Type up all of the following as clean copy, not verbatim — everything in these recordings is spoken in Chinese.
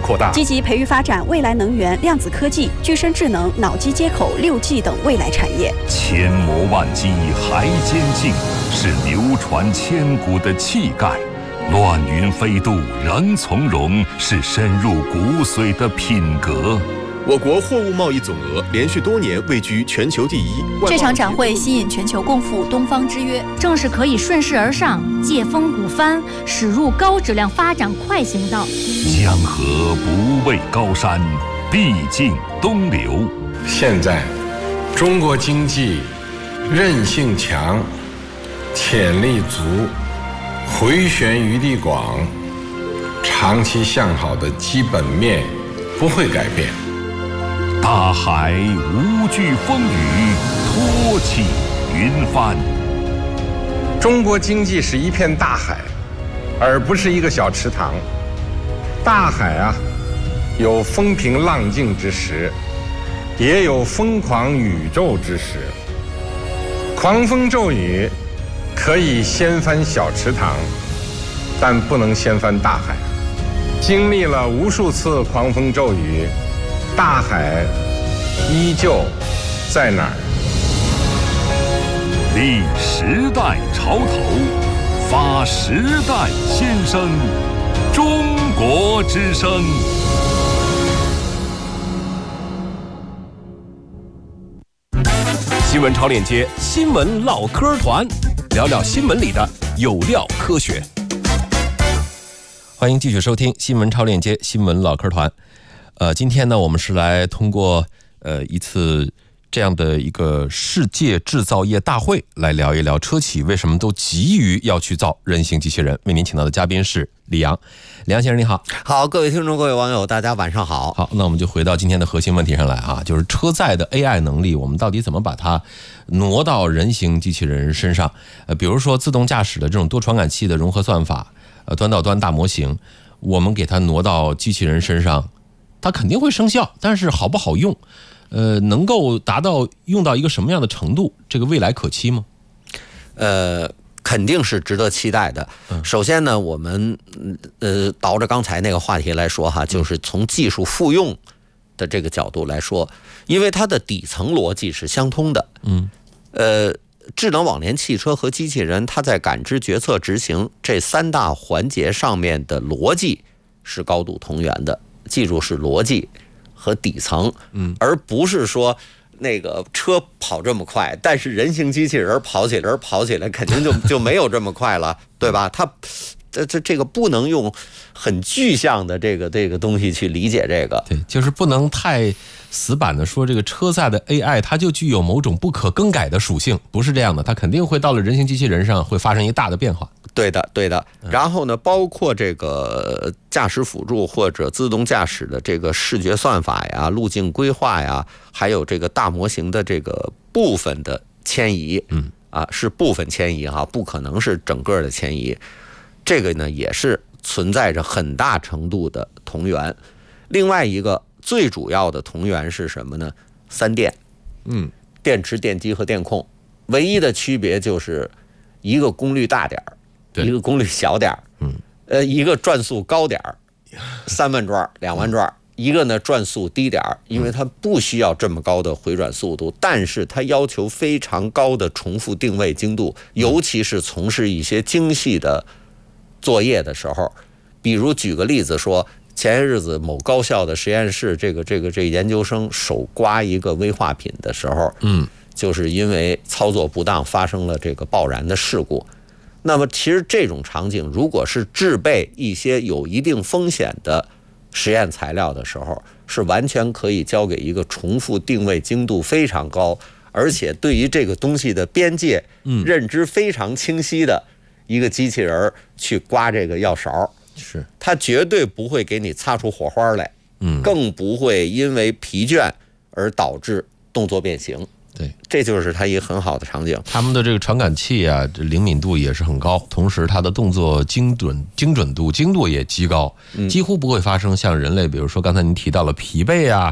扩大， 积极培育发展未来能源、量子科技、具身智能、脑机接口、6G 等未来产业。 千磨万击还坚劲，是流传千古的气概；乱云飞渡仍从容，是深入骨髓的品格。 我国货物贸易总额连续多年位居全球第一。 这场展会吸引全球共赴东方之约， 正是可以顺势而上，借风鼓帆，驶入高质量发展快行道。 江河不畏高山，必经东流。 现在，中国经济韧性强，潜力足，回旋余地广，长期向好的基本面不会改变。 大海无惧风雨，托起云帆。 中国经济是一片大海，而不是一个小池塘。大海啊，有风平浪静之时，也有疯狂宇宙之时。狂风骤雨可以掀翻小池塘，但不能掀翻大海。经历了无数次狂风骤雨，大海依旧在哪儿？ 立时代潮头，发时代新声，中国之声。 新闻超链接，新闻唠嗑团，聊聊新闻里的有料科学。 欢迎继续收听新闻超链接新闻唠嗑团。今天呢，我们是来通过一次这样的一个世界制造业大会来聊一聊车企为什么都急于要去造人形机器人。为您请到的嘉宾是李阳。李阳先生，你好。 好，各位听众，各位网友，大家晚上好。 好，那我们就回到今天的核心问题上来啊，就是车载的 AI 能力，我们到底怎么把它挪到人形机器人身上？比如说自动驾驶的这种多传感器的融合算法，端到端大模型，我们给它挪到机器人身上，它肯定会生效，但是好不好用？能够达到用到一个什么样的程度？这个未来可期吗？ 肯定是值得期待的。首先呢，我们倒着刚才那个话题来说哈，就是从技术复用的这个角度来说，因为它的底层逻辑是相通的。智能网联汽车和机器人，它在感知、决策、执行这3大环节上面的逻辑是高度同源的。记住，是逻辑和底层，而不是说那个车跑这么快，但是人形机器人跑起来肯定就没有这么快了，对吧？它这个不能用很具象的这个东西去理解这个。 对，就是不能太死板的说这个车载的 AI 它就具有某种不可更改的属性，不是这样的，它肯定会到了人形机器人上会发生一个大的变化。 对的。然后呢，包括这个驾驶辅助或者自动驾驶的这个视觉算法呀、路径规划呀，还有这个大模型的这个部分的迁移，是部分迁移哈，不可能是整个的迁移。这个呢也是存在着很大程度的同源。另外一个最主要的同源是什么呢？3电，电池、电机和电控，唯一的区别就是一个功率大点儿，一个功率小点儿，一个转速高点儿，3万转、2万转，一个呢转速低点儿，因为它不需要这么高的回转速度，但是它要求非常高的重复定位精度，尤其是从事一些精细的作业的时候。比如举个例子说，前些日子某高校的实验室，这研究生手刮一个危化品的时候，就是因为操作不当发生了这个爆燃的事故。那么其实这种场景，如果是制备一些有一定风险的实验材料的时候，是完全可以交给一个重复定位精度非常高，而且对于这个东西的边界认知非常清晰的一个机器人去刮这个药勺。 是， 它绝对不会给你擦出火花来，更不会因为疲倦而导致动作变形。 对， 这就是它一个很好的场景。 他们的这个传感器啊，这灵敏度也是很高，同时它的动作精准度、精度也极高，几乎不会发生像人类，比如说刚才您提到了疲惫啊，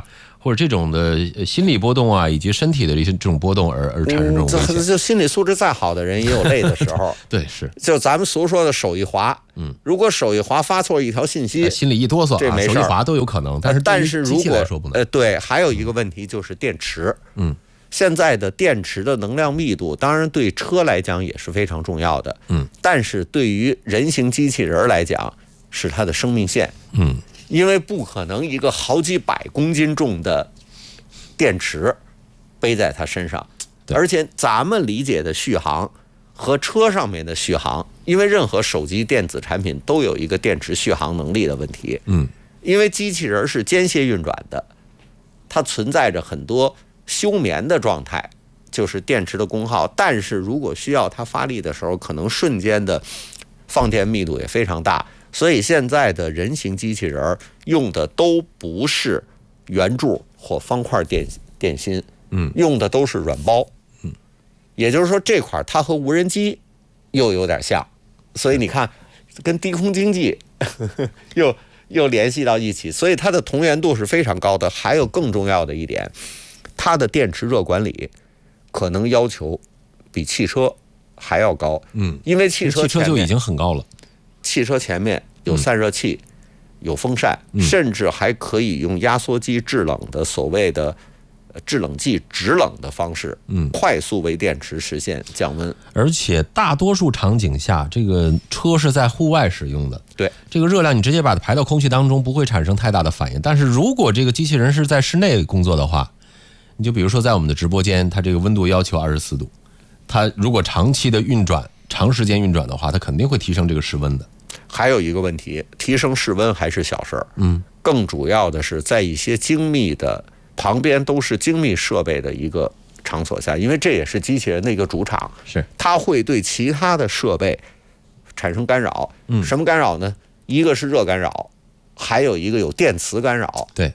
或者这种的心理波动啊，以及身体的这种波动而产生这种危险。 就心理素质再好的人也有累的时候。 对，是。 就咱们俗说的手一滑，如果手一滑发错一条信息， 心里一哆嗦， 这没事， 手一滑都有可能。但是如果说不能。 对，还有一个问题就是电池。现在的电池的能量密度，当然对车来讲也是非常重要的。但是对于人形机器人来讲，是它的生命线。因为不可能一个好几百公斤重的电池背在它身上，而且咱们理解的续航和车上面的续航，因为任何手机电子产品都有一个电池续航能力的问题。因为机器人是间歇运转的，它存在着很多休眠的状态，就是电池的功耗。但是如果需要它发力的时候，可能瞬间的放电密度也非常大。所以现在的人形机器人用的都不是圆柱或方块电芯，用的都是软包。也就是说这块它和无人机又有点像，所以你看跟低空经济又联系到一起，所以它的同源度是非常高的。还有更重要的一点，它的电池热管理可能要求比汽车还要高。因为汽车就已经很高了。 汽车前面有散热器，有风扇，甚至还可以用压缩机制冷的所谓的制冷剂直冷的方式，快速为电池实现降温。 而且大多数场景下，这个车是在户外使用的， 对这个热量你直接把它排到空气当中，不会产生太大的反应。但是如果这个机器人是在室内工作的话，你就比如说在我们的直播间，它这个温度要求24度，它如果长期的运转、长时间运转的话，它肯定会提升这个室温的。 还有一个问题，提升室温还是小事儿，更主要的是在一些精密的旁边都是精密设备的一个场所下，因为这也是机器人的一个主场， 是它会对其他的设备产生干扰。什么干扰呢？一个是热干扰，还有一个有电磁干扰。 对，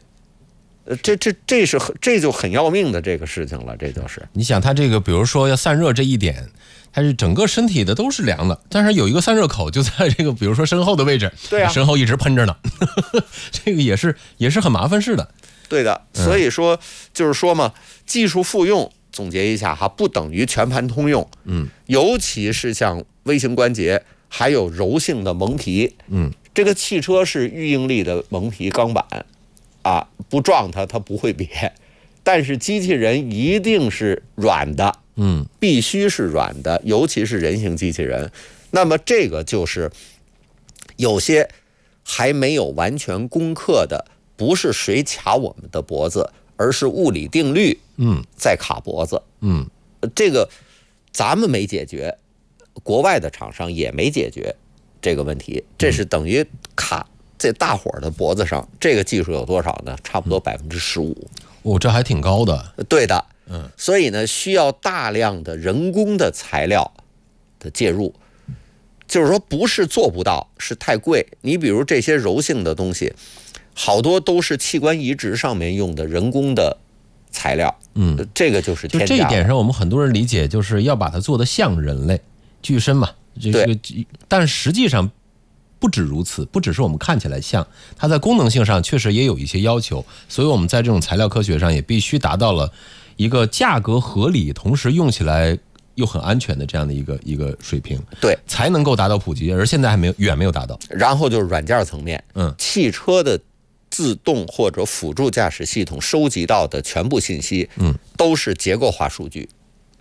这就很要命的这个事情了。这就是你想，它这个比如说要散热这一点，它是整个身体的都是凉的，但是有一个散热口就在这个比如说身后的位置， 对啊， 身后一直喷着呢，这个也是很麻烦事的。 对的，所以说就是说嘛，技术复用总结一下哈，不等于全盘通用。尤其是像微型关节，还有柔性的蒙皮。这个汽车是预应力的蒙皮钢板啊，不撞它不会瘪，但是机器人一定是软的。必须是软的，尤其是人形机器人。那么这个就是有些还没有完全攻克的，不是谁卡我们的脖子，而是物理定律在卡脖子。这个咱们没解决，国外的厂商也没解决这个问题，这是等于卡在大伙儿的脖子上。这个技术有多少呢？差不多15%。 这还挺高的。 对的。所以呢，需要大量的人工的材料的介入，就是说不是做不到，是太贵。你比如这些柔性的东西，好多都是器官移植上面用的人工的材料。这个就是天价。 就这一点上，我们很多人理解就是要把它做得像人类，具身嘛。 对。 但实际上不止如此，不只是我们看起来像，它在功能性上确实也有一些要求。所以我们在这种材料科学上也必须达到了一个价格合理，同时用起来又很安全的这样的一个水平， 对， 才能够达到普及，而现在还远没有达到。 然后就是软件层面，汽车的自动或者辅助驾驶系统收集到的全部信息，都是结构化数据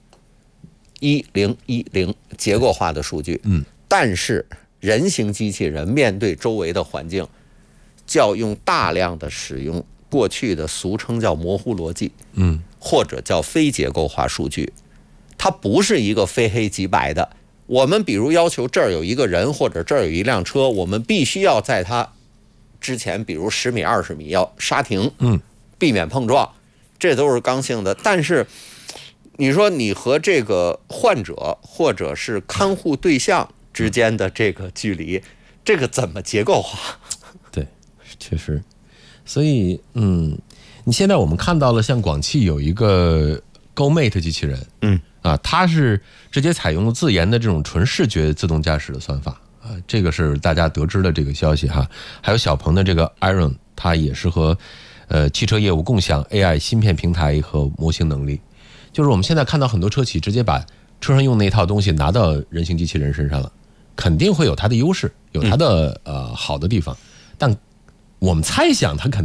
，1010结构化的数据，但是人形机器人面对周围的环境，叫用大量的使用过去的俗称叫模糊逻辑，或者叫非结构化数据，它不是一个非黑即白的。我们比如要求这儿有一个人或者这儿有一辆车，我们必须要在它之前，比如10米、20米要刹停，避免碰撞，这都是刚性的。但是你说你和这个患者或者是看护对象之间的这个距离，这个怎么结构化？ 对，确实。所以，你现在我们看到了，像广汽有一个 GoMate 机器人，它是直接采用了自研的这种纯视觉自动驾驶的算法啊，这个是大家得知的这个消息哈。还有小鹏的这个 Iron， 它也是和汽车业务共享 AI 芯片平台和模型能力。就是我们现在看到很多车企直接把车上用那一套东西拿到人形机器人身上了，肯定会有它的优势，有它的好的地方，但我们猜想它肯定